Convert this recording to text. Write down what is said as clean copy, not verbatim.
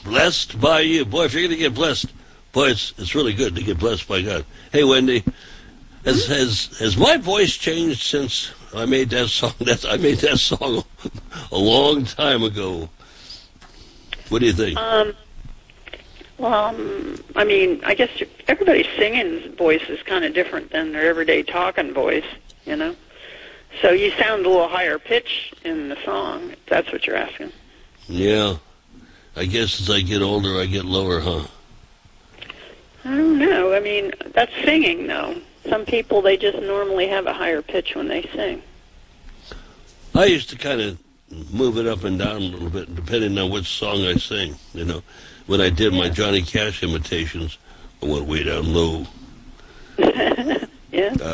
blessed by you. Boy, if you're going to get blessed, boy, it's really good to get blessed by God. Hey, Wendy, has my voice changed since I made that song? I made that song a long time ago. What do you think? Well, I mean, I guess everybody's singing voice is kind of different than their everyday talking voice, you know? So you sound a little higher pitch in the song, if that's what you're asking. Yeah. I guess as I get older, I get lower, huh? I don't know. I mean, that's singing, though. Some people, they just normally have a higher pitch when they sing. I used to kind of move it up and down a little bit, depending on which song I sing, you know. When I did my Johnny Cash imitations, I went way down low. Yeah.